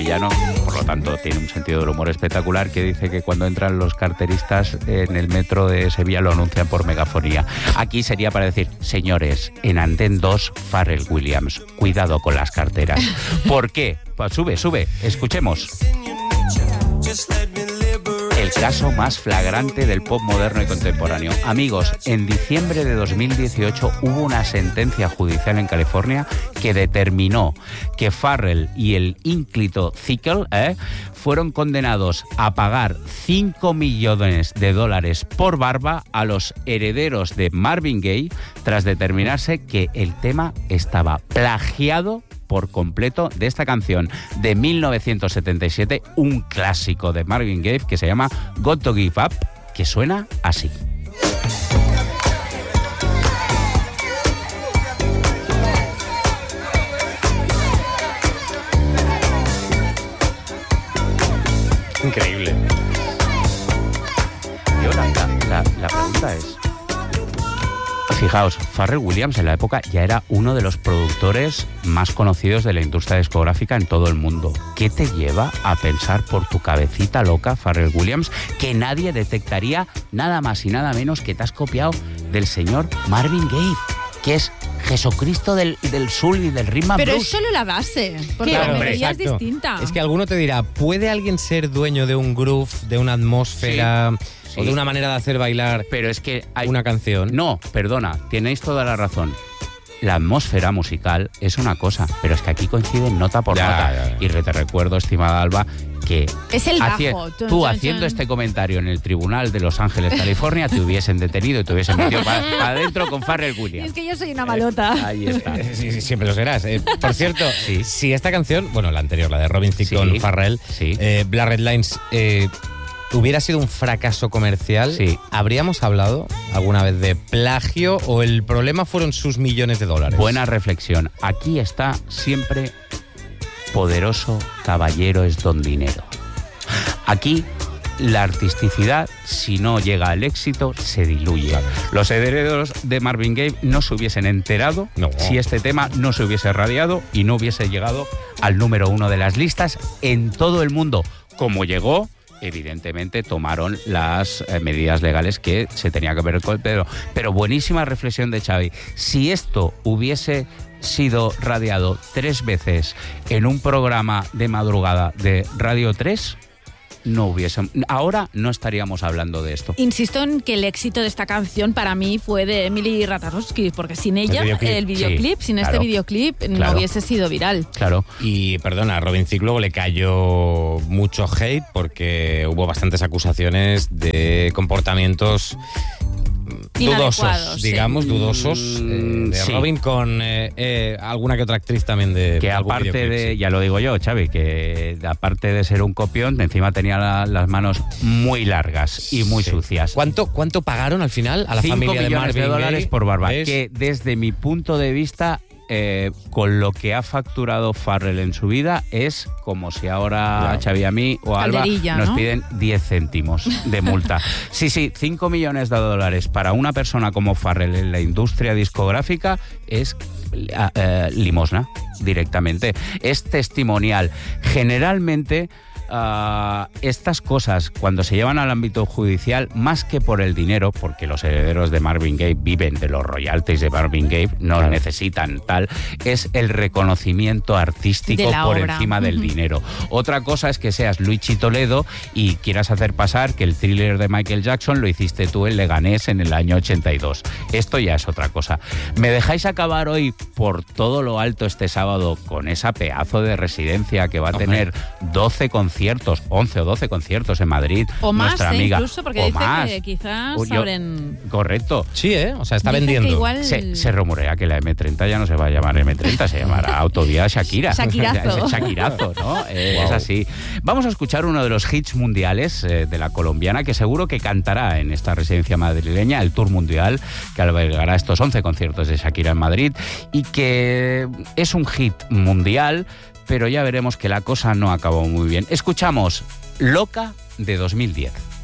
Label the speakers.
Speaker 1: sevillano, por lo tanto tiene un sentido del humor espectacular, que dice que cuando entran los carteristas en el metro de Sevilla lo anuncian por megafonía. Aquí sería para decir, señores, en Andén 2, Pharrell Williams, cuidado con las carteras. ¿Por qué? Pues sube, escuchemos. El caso más flagrante del pop moderno y contemporáneo. Amigos, en diciembre de 2018 hubo una sentencia judicial en California que determinó que Pharrell y el ínclito Thickel fueron condenados a pagar $5 millones por barba a los herederos de Marvin Gaye tras determinarse que el tema estaba plagiado por completo de esta canción de 1977, un clásico de Marvin Gaye que se llama Got to Give Up, que suena así.
Speaker 2: Increíble.
Speaker 1: Yo, la pregunta es... Fijaos, Pharrell Williams en la época ya era uno de los productores más conocidos de la industria discográfica en todo el mundo. ¿Qué te lleva a pensar por tu cabecita loca, Pharrell Williams, que nadie detectaría nada más y nada menos que te has copiado del señor Marvin Gaye, que es Jesucristo del soul y del rhythm and blues?
Speaker 3: Pero es solo la base, porque
Speaker 2: Claro,
Speaker 3: la melodía es
Speaker 2: exacto.
Speaker 3: distinta.
Speaker 2: Es que alguno te dirá, ¿puede alguien ser dueño de un groove, de una atmósfera o de una manera de hacer bailar
Speaker 1: Pero es que hay
Speaker 2: una canción?
Speaker 1: No, perdona, tenéis toda la razón. La atmósfera musical es una cosa, pero es que aquí coinciden nota por nota.
Speaker 2: Ya.
Speaker 1: Y te recuerdo, estimada Alba, que
Speaker 3: Es el bajo.
Speaker 1: tú haciendo este comentario en el Tribunal de Los Ángeles, California, te hubiesen detenido y te hubiesen metido para adentro con Pharrell
Speaker 3: Y
Speaker 1: Williams.
Speaker 3: es que yo soy una malota.
Speaker 1: Ahí está.
Speaker 2: Sí, siempre lo serás. Por cierto,
Speaker 1: Sí.
Speaker 2: si esta canción, bueno, la anterior, la de Robin Thicke con
Speaker 1: Sí.
Speaker 2: Pharrell,
Speaker 1: Sí.
Speaker 2: Black Red Lines, hubiera sido un fracaso comercial,
Speaker 1: Sí.
Speaker 2: ¿habríamos hablado alguna vez de plagio o el problema fueron sus millones de dólares?
Speaker 1: Buena reflexión. Aquí está siempre poderoso caballero es don dinero. Aquí la artisticidad, si no llega al éxito, se diluye.
Speaker 2: Claro.
Speaker 1: Los herederos de Marvin Gaye no se hubiesen enterado
Speaker 2: No.
Speaker 1: si este tema no se hubiese radiado y no hubiese llegado al número 1 de las listas en todo el mundo. Como llegó, evidentemente tomaron las medidas legales que se tenía que ver con el... Pero buenísima reflexión de Xavi. Si esto hubiese sido radiado 3 veces en un programa de madrugada de Radio 3... ahora no estaríamos hablando de esto.
Speaker 3: Insisto en que el éxito de esta canción para mí fue de Emily Ratajkowski, porque sin ella,
Speaker 2: El
Speaker 3: videoclip,
Speaker 1: sí,
Speaker 3: sin
Speaker 1: claro.
Speaker 3: este videoclip,
Speaker 1: Claro.
Speaker 3: no hubiese sido viral.
Speaker 1: Claro.
Speaker 2: Y perdona, a Robin Thicke luego le cayó mucho hate porque hubo bastantes acusaciones de comportamientos dudosos,
Speaker 3: Inadecuados, sí.
Speaker 2: digamos, dudosos de
Speaker 1: Sí.
Speaker 2: Robin con alguna que otra actriz también de
Speaker 1: Que
Speaker 2: algún
Speaker 1: aparte
Speaker 2: videoclip,
Speaker 1: de,
Speaker 2: sí.
Speaker 1: ya lo digo yo, Xavi, que aparte de ser un copión, encima tenía las manos muy largas y muy
Speaker 2: Sí.
Speaker 1: sucias.
Speaker 2: ¿Cuánto pagaron al final a la
Speaker 1: 5
Speaker 2: familia de
Speaker 1: millones
Speaker 2: Marvin
Speaker 1: de dólares
Speaker 2: Gaye?
Speaker 1: por barba,
Speaker 2: ¿Ves?
Speaker 1: que desde mi punto de vista, con lo que ha facturado Pharrell en su vida, es como si ahora
Speaker 2: Ya.
Speaker 1: Xavi, a mí o a Alba
Speaker 3: Calderilla,
Speaker 1: nos
Speaker 3: ¿no?
Speaker 1: piden 10 céntimos de multa. Sí, 5 millones de dólares para una persona como Pharrell en la industria discográfica es limosna directamente. Es testimonial. Generalmente estas cosas, cuando se llevan al ámbito judicial, más que por el dinero, porque los herederos de Marvin Gaye viven de los royalties de Marvin Gaye, no
Speaker 2: Claro.
Speaker 1: necesitan tal, es el reconocimiento artístico
Speaker 3: De la
Speaker 1: por
Speaker 3: obra.
Speaker 1: encima del dinero. Otra cosa es que seas Luigi Toledo y quieras hacer pasar que el Thriller de Michael Jackson lo hiciste tú en Leganés en el año 82. Esto ya es otra cosa. ¿Me dejáis acabar hoy por todo lo alto este sábado con esa pedazo de residencia que va a
Speaker 2: Hombre.
Speaker 1: tener 12 conciertos, 11 o 12 conciertos en Madrid?
Speaker 3: O más,
Speaker 1: nuestra amiga,
Speaker 3: incluso, porque
Speaker 1: o
Speaker 3: dice
Speaker 1: más.
Speaker 3: que quizás
Speaker 1: Yo-
Speaker 3: abren...
Speaker 1: Correcto.
Speaker 2: Sí, o sea, está
Speaker 3: Dice
Speaker 2: vendiendo.
Speaker 3: que igual...
Speaker 1: Se rumorea que la M30 ya no se va a llamar M30, se llamará Autovía Shakira.
Speaker 3: Shakirazo.
Speaker 1: Shakirazo, ¿no? Es así. Vamos a escuchar uno de los hits mundiales de la colombiana, que seguro que cantará en esta residencia madrileña, el Tour Mundial, que albergará estos 11 conciertos de Shakira en Madrid, y que es un hit mundial, pero ya veremos que la cosa no acabó muy bien. Escuchamos Loca de 2010.